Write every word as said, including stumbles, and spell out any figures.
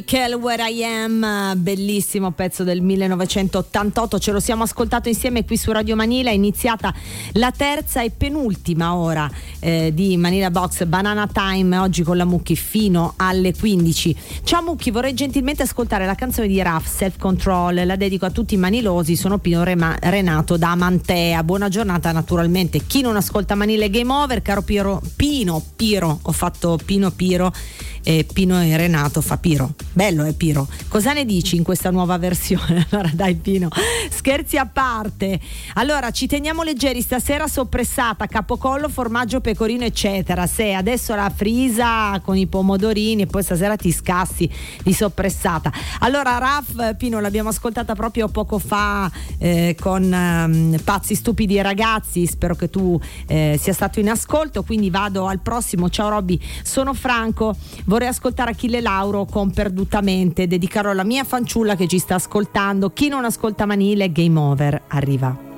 Michael Where I Am, bellissimo pezzo del millenovecentottantotto, ce lo siamo ascoltato insieme qui su Radio Manila. È iniziata la terza e penultima ora eh, di Manila Box Banana Time, oggi con la Mucchi fino alle quindici. Ciao Mucchi, vorrei gentilmente ascoltare la canzone di Raf, Self Control, la dedico a tutti i manilosi, sono Pino Rema- Renato da Mantea. Buona giornata naturalmente. Chi non ascolta Manila è game over, caro Piro, Pino, Piro, ho fatto Pino Piro. E Pino e Renato fa Piro. Bello è Piro. Cosa ne dici in questa nuova versione? Allora dai Pino, scherzi a parte. Allora ci teniamo leggeri stasera, soppressata, capocollo, formaggio, pecorino eccetera. Se adesso la frisa con i pomodorini e poi stasera ti scassi di soppressata. Allora Raf, Pino, l'abbiamo ascoltata proprio poco fa eh, con um, Pazzi Stupidi e Ragazzi. Spero che tu eh, sia stato in ascolto, quindi vado al prossimo. Ciao Robby, sono Franco. Vorrei ascoltare Achille Lauro con Perdutamente, dedicarlo alla mia fanciulla che ci sta ascoltando. Chi non ascolta Manile, game over, arriva.